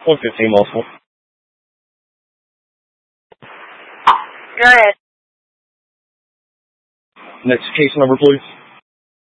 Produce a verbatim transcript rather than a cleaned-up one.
one fifteen multiple. Go ahead. Next case number, please.